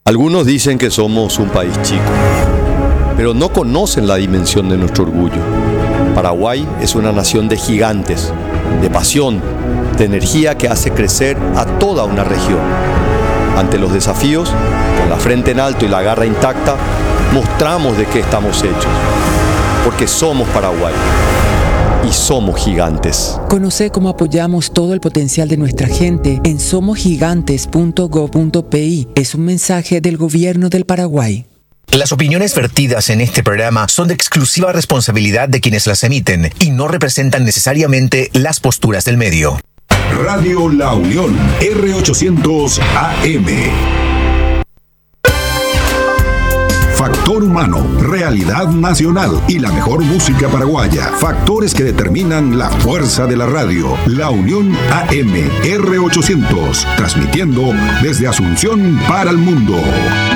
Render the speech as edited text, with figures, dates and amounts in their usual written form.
Algunos dicen que somos un país chico, pero no conocen la dimensión de nuestro orgullo. Paraguay es una nación de gigantes, de pasión, de energía que hace crecer a toda una región. Ante los desafíos, con la frente en alto y la garra intacta, mostramos de qué estamos hechos. Porque somos Paraguay y somos gigantes. Conoce cómo apoyamos todo el potencial de nuestra gente en somosgigantes.go.pi. Es un mensaje del Gobierno del Paraguay. Las opiniones vertidas en este programa son de exclusiva responsabilidad de quienes las emiten y no representan necesariamente las posturas del medio. Radio La Unión, R800 AM. Factor humano, realidad nacional y la mejor música paraguaya. Factores que determinan la fuerza de la radio. La Unión AM, R800, transmitiendo desde Asunción para el mundo.